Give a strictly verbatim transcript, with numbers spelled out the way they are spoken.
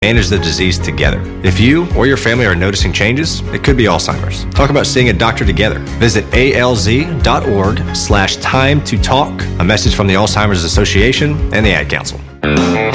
manage the disease together. If you or your family are noticing changes, it could be Alzheimer's. Talk about seeing a doctor together. Visit alz.org slash time to talk. A message from the Alzheimer's Association and the Ad Council.